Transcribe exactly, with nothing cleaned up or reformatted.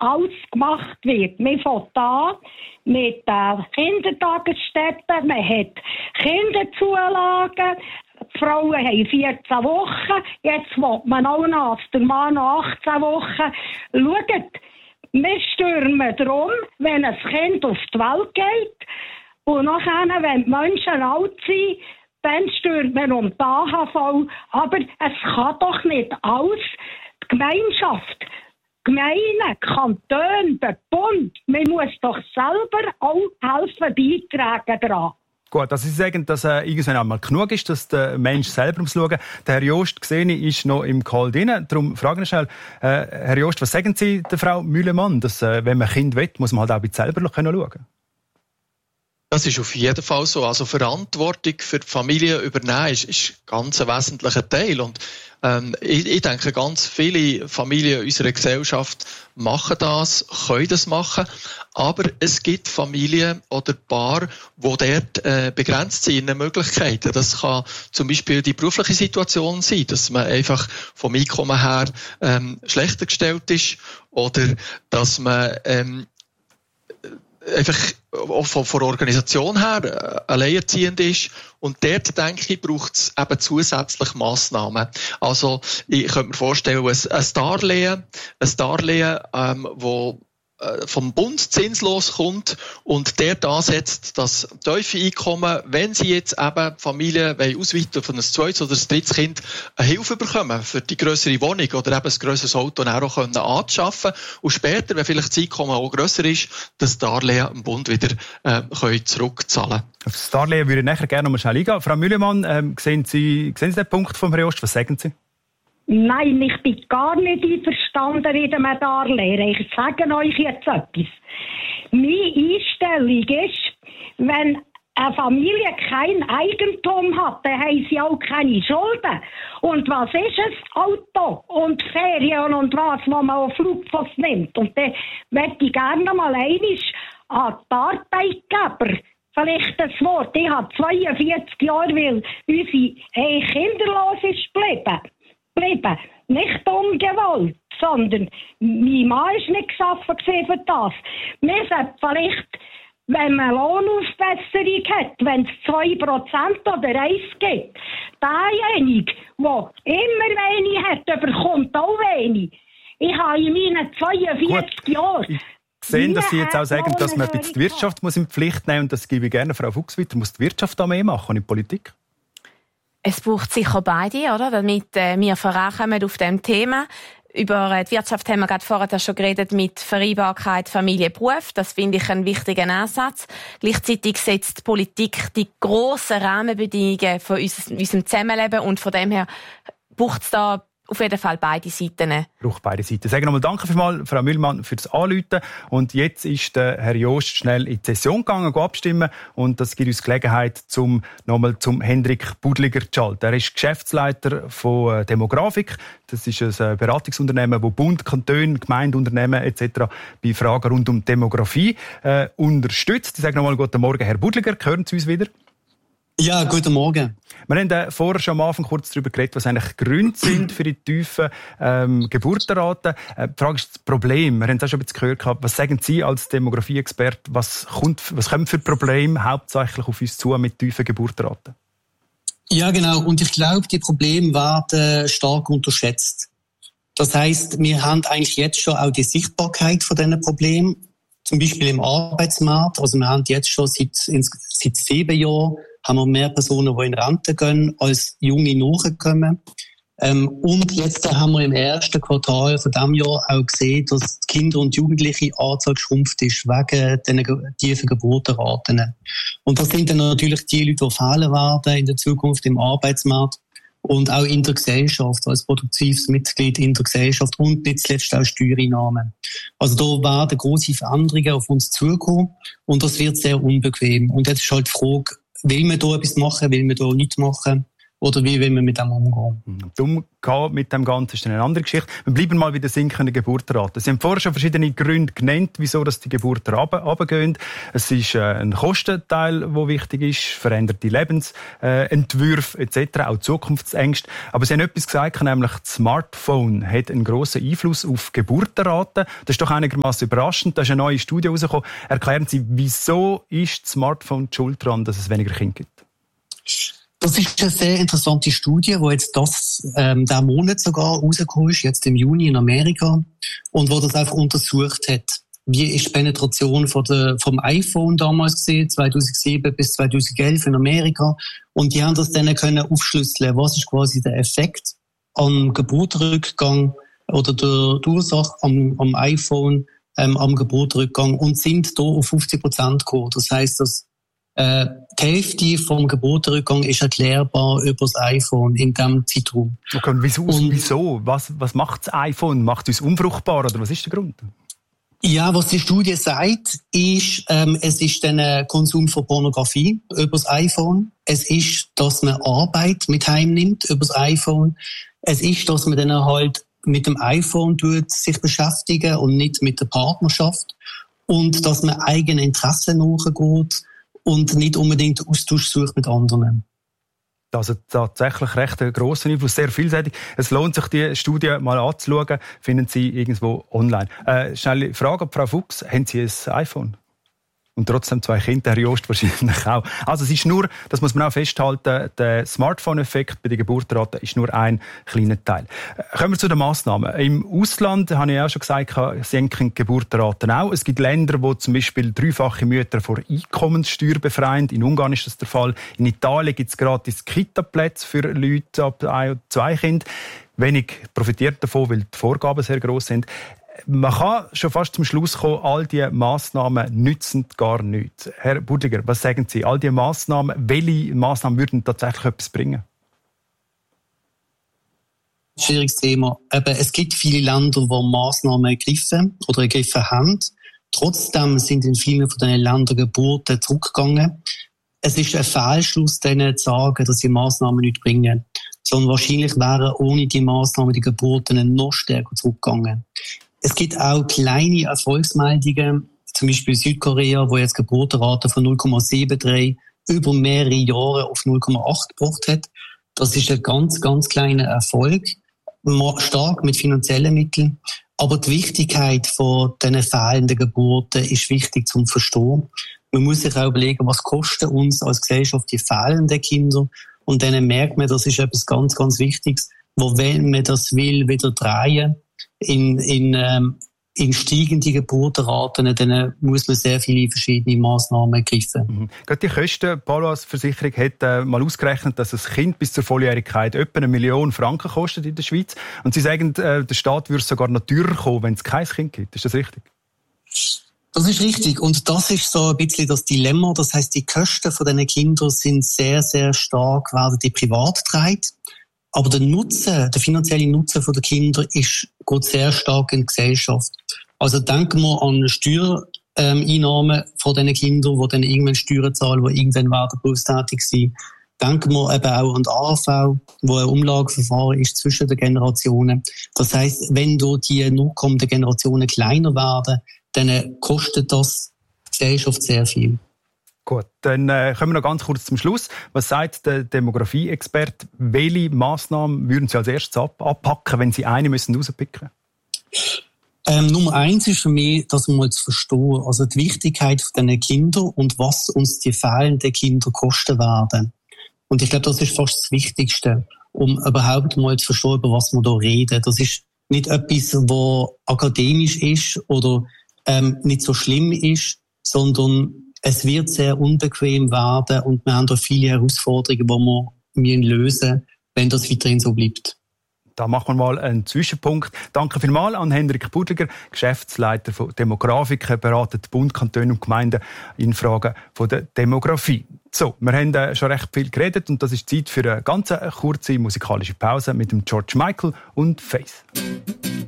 alles gemacht wird. Man fängt an mit den Kindertagesstätten, man hat Kinderzulagen, die Frauen haben vierzehn Wochen, jetzt will man auch noch, der Mann noch achtzehn Wochen. Schaut, wir stürmen darum, wenn ein Kind auf die Welt geht und nachher, wenn die Menschen alt sind, dann stürmt man um die A H V. Aber es kann doch nicht alles. Die Gemeinschaft, Gemeinden, Kantone, der Bund, man muss doch selber auch helfen, beitragen daran. Gut, also Sie sagen, dass äh, irgendwann einmal genug ist, dass der Mensch selber muss schauen. Der Herr Jost, gesehen, ist noch im Call drin. Darum frage ich schnell, äh, Herr Jost, was sagen Sie der Frau Müllemann, dass äh, wenn man Kind will, muss man halt auch ein bisschen selber schauen können? Das ist auf jeden Fall so. Also Verantwortung für die Familie übernehmen ist, ist ganz ein wesentlicher Teil. Und ähm, ich, ich denke, ganz viele Familien unserer Gesellschaft machen das, können das machen. Aber es gibt Familien oder Paare, die dort äh, begrenzt sind in den Möglichkeiten. Das kann zum Beispiel die berufliche Situation sein, dass man einfach vom Einkommen her ähm, schlechter gestellt ist oder dass man ähm, einfach auch von der Organisation her alleinerziehend ist. Und dort, denke ich, braucht es eben zusätzlich Massnahmen. Also, ich könnte mir vorstellen, ein Darlehen, ein Darlehen, ähm, wo vom Bund zinslos kommt und der ansetzt, dass tiefe Einkommen, wenn sie jetzt eben Familien ausweiten von ein zweites oder ein drittes Kind, eine Hilfe bekommen für die grössere Wohnung oder eben ein grösseres Auto auch können anzuschaffen und später, wenn vielleicht das Einkommen auch grösser ist, das Darlehen am Bund wieder äh, können zurückzahlen. Auf das Darlehen würde ich nachher gerne noch mal schnell eingehen. Frau Müllemann, ähm, sehen Sie, sehen Sie den Punkt vom Herrn Jost? Was sagen Sie? Nein, ich bin gar nicht einverstanden mit dem Darlehen. Ich sage euch jetzt etwas. Meine Einstellung ist, wenn eine Familie kein Eigentum hat, dann haben sie auch keine Schulden. Und was ist es? Auto und Ferien und was, wo man auf Flugpass nimmt. Und dann möchte ich gerne mal einmal an die Arbeitgeber vielleicht das Wort. Ich habe zweiundvierzig Jahre, weil unsere Ehe kinderlos ist geblieben. Bleiben. Nicht ungewollt, sondern mein Mann war nicht geschaffen für das. Wir sollten vielleicht, wenn man Lohnaufbesserung hat, wenn es zwei Prozent oder eins gibt, derjenige, der immer wenig hat, bekommt auch wenig. Ich habe in meinen zweiundvierzig Jahren... Ich sehe, dass Sie jetzt auch sagen, dass man die Wirtschaft muss in die Pflicht nehmen muss. Und das gebe ich gerne Frau Fuchs weiter. Muss die Wirtschaft da mehr machen und die Politik? Es braucht sicher beide, oder? Damit äh, wir vorankommen auf diesem Thema. Über äh, die Wirtschaft haben wir gerade vorher schon geredet mit Vereinbarkeit Familie-Beruf. Das finde ich einen wichtigen Ansatz. Gleichzeitig setzt die Politik die grossen Rahmenbedingungen von uns, unserem Zusammenleben und von dem her braucht es da auf jeden Fall beide Seiten. Braucht beide Seiten. Sagen nochmal danke vielmals, Frau Müllmann, für das Anrufen. Und jetzt ist der Herr Jost schnell in die Session gegangen, abstimmen. Und das gibt uns Gelegenheit, zum, nochmal zum Hendrik Budliger zu schalten. Er ist Geschäftsleiter von Demografik. Das ist ein Beratungsunternehmen, das Bund, Kantone, Gemeindeunternehmen et cetera bei Fragen rund um Demografie äh, unterstützt. Ich sage nochmal guten Morgen, Herr Budliger. Hören Sie uns wieder? Ja, guten Morgen. Wir haben äh, vorher schon am Anfang kurz darüber geredet, was eigentlich Gründe sind für die tiefen ähm, Geburtenraten. Äh, die Frage ist das Problem. Wir haben es auch schon ein bisschen gehört. Was sagen Sie als Demografie-Experte? Was kommt, was kommt für Probleme hauptsächlich auf uns zu mit tiefen Geburtenraten? Ja, genau. Und ich glaube, die Probleme werden stark unterschätzt. Das heisst, wir haben eigentlich jetzt schon auch die Sichtbarkeit von diesen Problemen. Zum Beispiel im Arbeitsmarkt. Also wir haben jetzt schon seit, seit sieben Jahren haben wir mehr Personen, die in Rente gehen, als junge nachkommen. Ähm, und jetzt haben wir im ersten Quartal von diesem Jahr auch gesehen, dass die Kinder- und jugendliche Anzahl geschrumpft ist wegen diesen tiefen Geburtenraten. Und das sind dann natürlich die Leute, die fehlen werden in der Zukunft im Arbeitsmarkt und auch in der Gesellschaft, als produktives Mitglied in der Gesellschaft und nicht zuletzt auch Steuereinnahmen. Also da werden grosse Veränderungen auf uns zukommen und das wird sehr unbequem. Und jetzt ist halt die Frage, will man da etwas machen, will man da nichts machen? oder wie wollen wir mit dem umgehen. Die Umgehen mit dem Ganzen ist eine andere Geschichte. Wir bleiben mal bei der sinkenden Geburtenrate. Sie haben vorher schon verschiedene Gründe genannt, wieso dass die Geburten runtergehen. Es ist äh, ein Kostenteil, der wichtig ist, veränderte Lebensentwürfe et cetera, auch Zukunftsängste. Aber Sie haben etwas gesagt, nämlich das Smartphone hat einen grossen Einfluss auf Geburtenraten. Das ist doch einigermaßen überraschend. Da ist eine neue Studie herausgekommen. Erklären Sie, wieso ist das Smartphone die Schuld daran, dass es weniger Kinder gibt? Das ist eine sehr interessante Studie, die jetzt das, ähm, diesen Monat sogar rausgekommen ist, jetzt im Juni in Amerika, und wo das einfach untersucht hat. Wie ist die Penetration von der, vom iPhone damals gesehen, zweitausendsieben bis zweitausendelf in Amerika? Und die haben das dann können aufschlüsseln, was ist quasi der Effekt am Geburtenrückgang oder der, der Ursache am, am iPhone, ähm, am Geburtenrückgang, und sind da auf fünfzig Prozent gekommen. Das heisst, dass Äh, die Hälfte vom Geburtenrückgang ist erklärbar über das iPhone in diesem Zeitraum. Okay, und wieso? Und, wieso? Was, was macht das iPhone? Macht es uns unfruchtbar, oder was ist der Grund? Ja, was die Studie sagt, ist, ähm, es ist der Konsum von Pornografie über das iPhone. Es ist, dass man Arbeit mit heimnimmt über das iPhone. Es ist, dass man dann halt mit dem iPhone tut, sich beschäftigen und nicht mit der Partnerschaft. Und dass man eigene Interessen nachgeht und nicht unbedingt Austausch sucht mit anderen. Also tatsächlich recht einen grossen Einfluss, sehr vielseitig. Es lohnt sich, die Studie mal anzuschauen. Finden Sie irgendwo online. Äh, schnelle Frage, Frau Fuchs, haben Sie ein iPhone? Und trotzdem zwei Kinder, Herr Jost wahrscheinlich auch. Also es ist nur, das muss man auch festhalten, der Smartphone-Effekt bei der Geburtenrate ist nur ein kleiner Teil. Kommen wir zu den Massnahmen. Im Ausland, habe ich auch schon gesagt, senken Geburtenraten auch. Es gibt Länder, wo zum Beispiel dreifache Mütter vor Einkommenssteuer befreien. In Ungarn ist das der Fall. In Italien gibt es gratis Kita-Plätze für Leute ab ein und zwei Kindern. Wenig profitiert davon, weil die Vorgaben sehr gross sind. Man kann schon fast zum Schluss kommen, all diese Massnahmen nützen gar nichts. Herr Budliger, was sagen Sie? All diese Massnahmen, welche Massnahmen würden tatsächlich etwas bringen? Schwieriges Thema. Eben, es gibt viele Länder, die Massnahmen ergriffen oder ergriffen haben. Trotzdem sind in vielen von diesen Ländern Geburten zurückgegangen. Es ist ein Fehlschluss, denen zu sagen, dass die Massnahmen nichts bringen. Sondern wahrscheinlich wären ohne die Massnahmen die Geburten noch stärker zurückgegangen. Es gibt auch kleine Erfolgsmeldungen, zum Beispiel Südkorea, wo jetzt Geburtenrate von null Komma dreiundsiebzig über mehrere Jahre auf null Komma acht gebracht hat. Das ist ein ganz, ganz kleiner Erfolg, stark mit finanziellen Mitteln. Aber die Wichtigkeit von diesen fehlenden Geburten ist wichtig zum Verstehen. Man muss sich auch überlegen, was kosten uns als Gesellschaft die fehlenden Kinder. Und dann merkt man, das ist etwas ganz, ganz Wichtiges, wo, wenn man das will, wieder drehen, in, in, ähm, in steigende Geburtenraten, dann muss man sehr viele verschiedene Massnahmen ergreifen. Mhm. Gerade die Kosten, Palos Versicherung hat äh, mal ausgerechnet, dass ein Kind bis zur Volljährigkeit etwa eine Million Franken kostet in der Schweiz. Und Sie sagen, äh, der Staat würde sogar noch teurer kommen, wenn es kein Kind gibt. Ist das richtig? Das ist richtig. Und das ist so ein bisschen das Dilemma. Das heisst, die Kosten von diesen Kindern sind sehr, sehr stark, werden die privat getragen. Aber der Nutzen, der finanzielle Nutzen der Kinder ist, geht sehr stark in die Gesellschaft. Also denken wir an Steuereinnahmen von diesen Kindern, die dann irgendwann Steuern zahlen, die irgendwann werden berufstätig sein. Denken wir eben auch an die A H V, wo ein Umlageverfahren ist zwischen den Generationen. Das heisst, wenn dort die nachkommenden Generationen kleiner werden, dann kostet das die Gesellschaft sehr viel. Gut, dann äh, kommen wir noch ganz kurz zum Schluss. Was sagt der Demografie-Experte? Welche Massnahmen würden Sie als erstes ab- abpacken, wenn Sie eine müssen rauspicken? Ähm, Nummer eins ist für mich, dass wir mal zu verstehen, also die Wichtigkeit von diesen Kindern und was uns die fehlenden Kinder kosten werden. Und ich glaube, das ist fast das Wichtigste, um überhaupt mal zu verstehen, über was wir da reden. Das ist nicht etwas, was akademisch ist oder ähm, nicht so schlimm ist, sondern es wird sehr unbequem werden und wir haben da viele Herausforderungen, die wir lösen müssen, wenn das weiterhin so bleibt. Da machen wir mal einen Zwischenpunkt. Danke vielmals an Hendrik Budliger, Geschäftsleiter von Demografiken, beratet Bund, Kantone und Gemeinden in Fragen von der Demografie. So, wir haben schon recht viel geredet und das ist Zeit für eine ganz kurze musikalische Pause mit dem George Michael und Faith.